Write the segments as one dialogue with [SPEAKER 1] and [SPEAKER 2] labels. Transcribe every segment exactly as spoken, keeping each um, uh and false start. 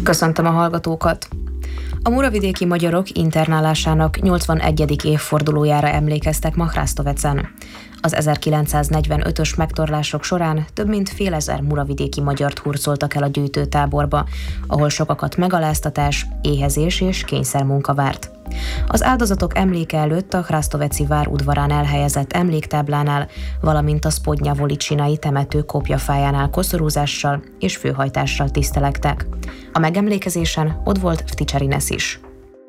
[SPEAKER 1] Köszöntöm a hallgatókat! A muravidéki magyarok internálásának nyolcvanegyedik évfordulójára emlékeztek ma Hrastovecen. Az ezerkilencszáznegyvenötös megtorlások során több mint fél ezer muravidéki magyart hurcoltak el a gyűjtőtáborba, ahol sokakat megaláztatás, éhezés és kényszermunka várt. Az áldozatok emléke előtt a hrastoveci vár udvarán elhelyezett emléktáblánál, valamint a spodnyavolitsinai temető kopjafájánál koszorúzással és főhajtással tisztelektek. A megemlékezésen ott volt Vtičerines is.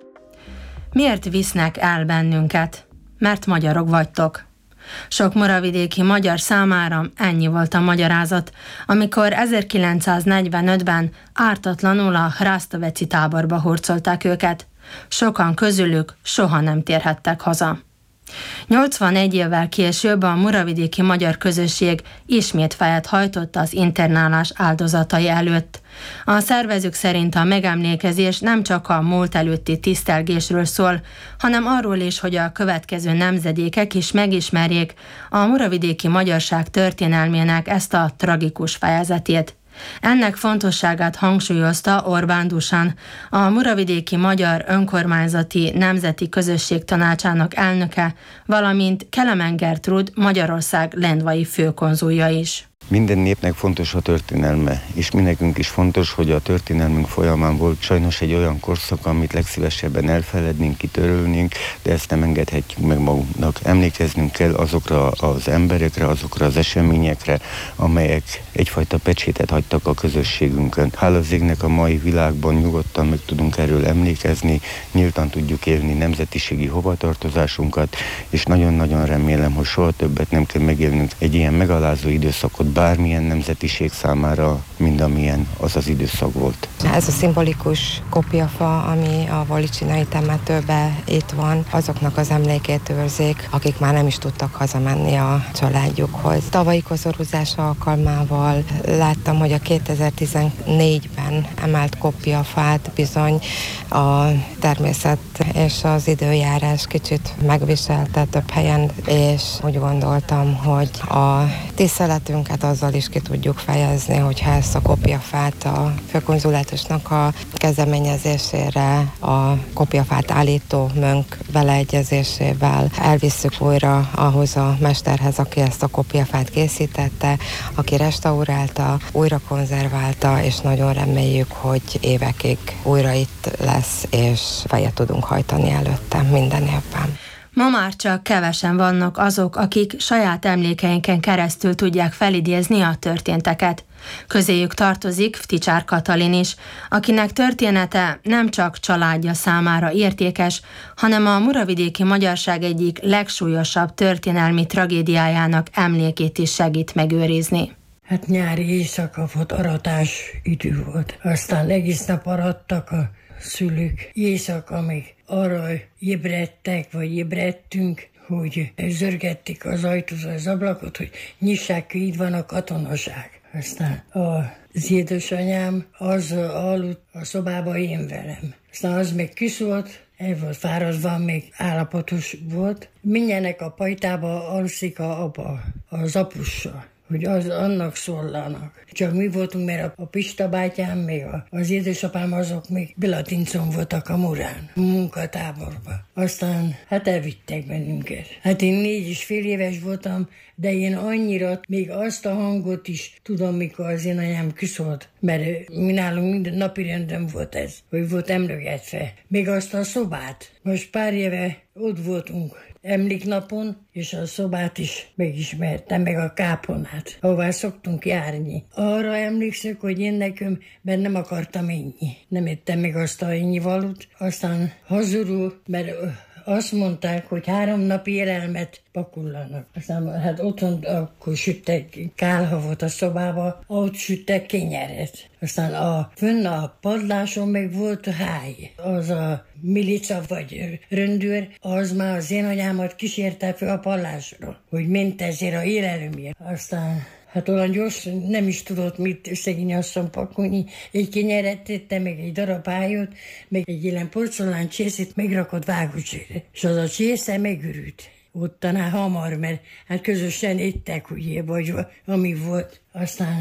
[SPEAKER 2] Miért visznek el bennünket? Mert magyarok vagytok. Sok muravidéki magyar számára ennyi volt a magyarázat, amikor ezerkilencszáznegyvenötben ártatlanul a hrastoveci táborba hurcolták őket. Sokan közülük soha nem térhettek haza. nyolcvanegy évvel később a muravidéki magyar közösség ismét fejet hajtott az internálás áldozatai előtt. A szervezők szerint a megemlékezés nem csak a múlt előtti tisztelgésről szól, hanem arról is, hogy a következő nemzedékek is megismerjék a muravidéki magyarság történelmének ezt a tragikus fejezetét. Ennek fontosságát hangsúlyozta Orbán Dusan, a Muravidéki Magyar Önkormányzati Nemzeti Közösség Tanácsának elnöke, valamint Kelemen Gertrúd Magyarország lendvai főkonzulja is.
[SPEAKER 3] Minden népnek fontos a történelme, és mi nekünk is fontos, hogy a történelmünk folyamán volt sajnos egy olyan korszak, amit legszívesebben elfelednénk, kitörölnénk, de ezt nem engedhetjük meg magunknak. Emlékeznünk kell azokra az emberekre, azokra az eseményekre, amelyek egyfajta pecsétet hagytak a közösségünkön. Hála az égnek a mai világban nyugodtan meg tudunk erről emlékezni, nyíltan tudjuk élni nemzetiségi hovatartozásunkat, és nagyon-nagyon remélem, hogy soha többet nem kell megélnünk egy ilyen megalázó időszakot bármilyen nemzetiség számára, mint amilyen az az időszak volt.
[SPEAKER 4] Ez a szimbolikus kopjafa, ami a volitsinai temetőben itt van, azoknak az emlékét őrzik, akik már nem is tudtak hazamenni a családjukhoz. Tavalyi koszorúzás alkalmával láttam, hogy a kétezer-tizennégyben emelt kopjafát bizony a természet és az időjárás kicsit megviselte több helyen, és úgy gondoltam, hogy a tiszteletünket azzal is ki tudjuk fejezni, hogyha ezt a kopjafát a főkonzulátusnak a kezdeményezésére, a kopjafát állító mönk beleegyezésével elvisszük újra ahhoz a mesterhez, aki ezt a kopjafát készítette, aki restaurálta, újra konzerválta, és nagyon reméljük, hogy évekig újra itt lesz, és fejet tudunk hajtani előtte minden évben.
[SPEAKER 2] Ma már csak kevesen vannak azok, akik saját emlékeinken keresztül tudják felidézni a történteket. Közéjük tartozik Vtičár Katalin is, akinek története nem csak családja számára értékes, hanem a muravidéki magyarság egyik legsúlyosabb történelmi tragédiájának emlékét is segít megőrizni.
[SPEAKER 5] Hát nyári éjszaka volt, aratás idő volt. Aztán egész nap arattak a szülők. Éjszaka még arra ébredtek, vagy ébredtünk, hogy zörgették az ajtót, az ablakot, hogy nyissák ki, itt van a katonaság. Aztán az édesanyám az aludt a szobába én velem. Aztán az még kiszólt, el volt fáradva, még állapotos volt. Mindjárt a pajtába alszik a apa, az apussal, hogy az annak szóllanak. Csak mi voltunk, mert a Pista bátyám, még az édesapám, azok még Bilatincon voltak a Murán, a munkatáborban. Aztán hát elvittek bennünket. Hát én négy és fél éves voltam, de én annyira még azt a hangot is tudom, mikor az én anyám kiszólt, mert mi nálunk minden napi renden volt ez, hogy volt emlegetve. Még azt a szobát. Most pár éve ott voltunk emléknapon, és a szobát is megismertem, meg a kápolnát, ahová szoktunk járni. Arra emlékszek, hogy én nekem, mert nem akartam enni. Nem ettem meg azt a ennivalót. Aztán hazudul, mert azt mondták, hogy három napi élelmet pakullanak. Aztán hát otthon akkor süttek kálhavot a szobába, ott süttek kenyeret. Aztán a, fönn a padláson meg volt a háj. Az a milica vagy röndőr, az már az én anyámat kísérte fel a padlásról, hogy ment ezért a élelmért. Aztán hát olyan gyors, nem is tudott mit szegény asszony pakolni. Egy kenyeret tette, meg egy darab ájot, meg egy ilyen porcelán csészét megrakott vágócsére. És az a csésze megürült. Ott talán hamar, mert hát közösen ettek, ugye, vagy ami volt. Aztán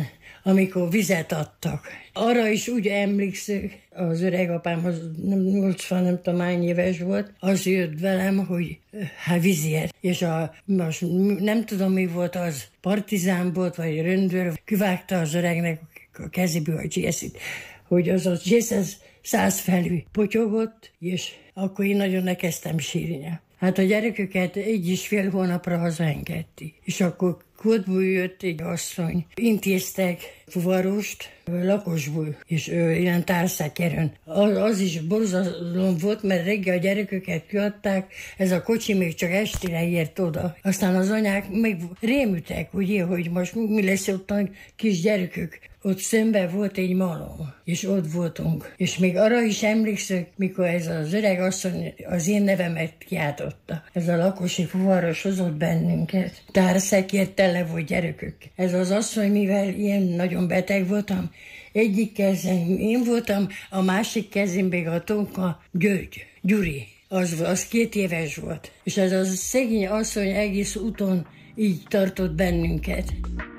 [SPEAKER 5] amikor vizet adtak. Arra is úgy emlékszem, az öreg apámhoz nyolcvan nem tudom hány éves volt, az jött velem, hogy hát vízért. És a, most nem tudom mi volt az, partizán volt, vagy rendőr, kivágta az öregnek a kezéből a csészit, hogy az a csész száz felül potyogott, és akkor én nagyon nekeztem sírni. Hát a gyerekeket egy és fél hónapra hazaengedti. És akkor Kódból jött egy asszony, intéztek fuvarost lakosból, és ő, ilyen társzákerön. Az, az is borzalom volt, mert reggel a gyerekeket kiadták, ez a kocsi még csak estére ért oda. Aztán az anyák meg rémültek, ugye, hogy most mi lesz ott a kis gyerekük. Ott szemben volt egy malom, és ott voltunk. És még arra is emlékszek, mikor ez az öreg asszony az én nevemet kiáltotta. Ez a lakosi fuvaros hozott bennünket. Társzekért tele volt gyerekük. Ez az asszony, mivel ilyen nagyon beteg voltam, egyik kezem én voltam, a másik kezem még a Tonka György, Gyuri. Az, az két éves volt. És ez a szegény asszony egész úton így tartott bennünket.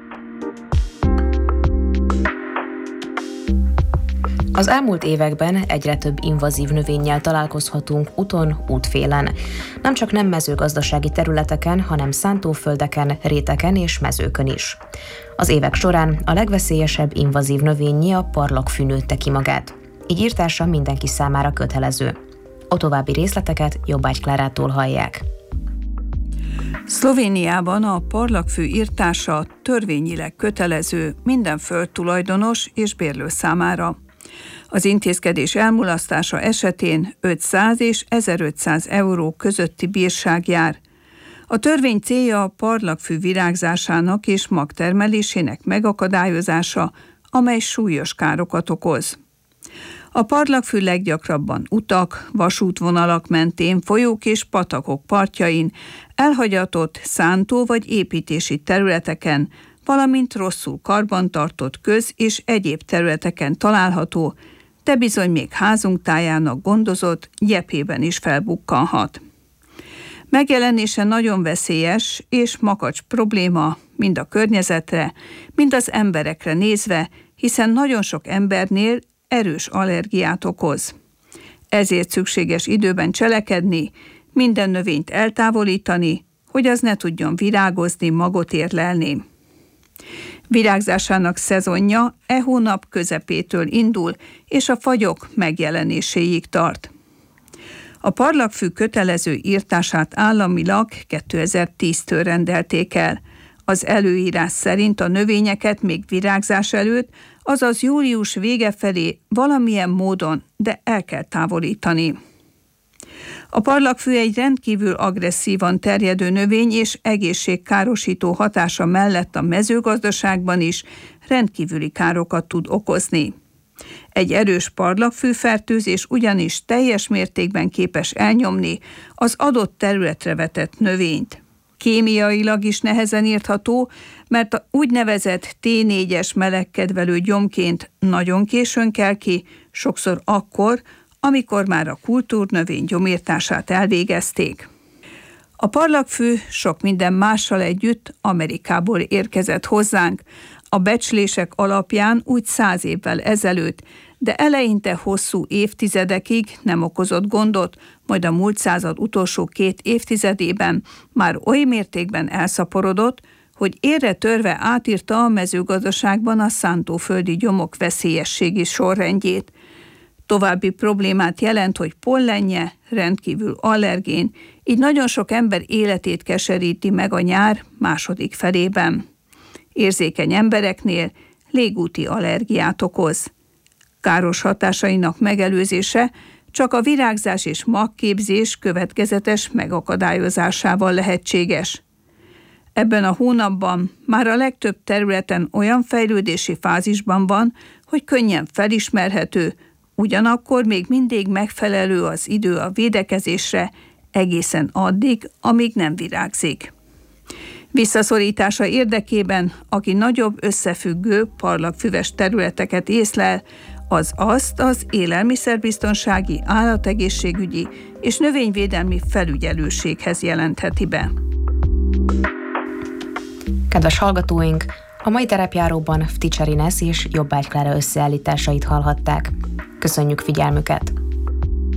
[SPEAKER 1] Az elmúlt években egyre több invazív növényel találkozhatunk úton, útfélen. Nem csak nem mezőgazdasági területeken, hanem szántóföldeken, réteken és mezőkön is. Az évek során a legveszélyesebb invazív növényi a parlagfű nőtte ki magát. Így írtása mindenki számára kötelező. A további részleteket Jobbágy Klárától hallják.
[SPEAKER 6] Szlovéniában a parlagfű írtása törvényileg kötelező minden földtulajdonos és bérlő számára. Az intézkedés elmulasztása esetén ötszáz és ezerötszáz euró közötti bírság jár. A törvény célja a parlagfű virágzásának és magtermelésének megakadályozása, amely súlyos károkat okoz. A parlagfű leggyakrabban utak, vasútvonalak mentén, folyók és patakok partjain, elhagyatott szántó vagy építési területeken, valamint rosszul karbantartott köz- és egyéb területeken található, de bizony még házunk tájának gondozott gyepében is felbukkanhat. Megjelenése nagyon veszélyes és makacs probléma mind a környezetre, mind az emberekre nézve, hiszen nagyon sok embernél erős allergiát okoz. Ezért szükséges időben cselekedni, minden növényt eltávolítani, hogy az ne tudjon virágozni, magot érlelni. Virágzásának szezonja e hónap közepétől indul, és a fagyok megjelenéséig tart. A parlagfű kötelező írtását államilag kétezer-tíztől rendelték el. Az előírás szerint a növényeket még virágzás előtt, azaz július vége felé valamilyen módon, de el kell távolítani. A parlagfű egy rendkívül agresszívan terjedő növény, és egészségkárosító hatása mellett a mezőgazdaságban is rendkívüli károkat tud okozni. Egy erős parlagfűfertőzés ugyanis teljes mértékben képes elnyomni az adott területre vetett növényt. Kémiailag is nehezen írtható, mert a úgynevezett té négyes melegkedvelő gyomként nagyon későn kell ki, sokszor akkor, amikor már a kultúrnövény gyomírtását elvégezték. A parlagfű sok minden mással együtt Amerikából érkezett hozzánk, a becslések alapján úgy száz évvel ezelőtt, de eleinte hosszú évtizedekig nem okozott gondot, majd a múlt század utolsó két évtizedében már oly mértékben elszaporodott, hogy érre törve átírta a mezőgazdaságban a szántóföldi gyomok veszélyességi sorrendjét. További problémát jelent, hogy pollenje rendkívül allergén, így nagyon sok ember életét keseríti meg a nyár második felében. Érzékeny embereknél légúti allergiát okoz. Káros hatásainak megelőzése csak a virágzás és magképzés következetes megakadályozásával lehetséges. Ebben a hónapban már a legtöbb területen olyan fejlődési fázisban van, hogy könnyen felismerhető, ugyanakkor még mindig megfelelő az idő a védekezésre, egészen addig, amíg nem virágzik. Visszaszorítása érdekében, aki nagyobb összefüggő parlagfüves területeket észlel, az azt az élelmiszerbiztonsági, állategészségügyi és növényvédelmi felügyelőséghez jelentheti be.
[SPEAKER 1] Kedves hallgatóink, A mai terepjáróban Vticseri Nesz és Jobbágy Klára összeállításait hallhatták. Köszönjük figyelmüket!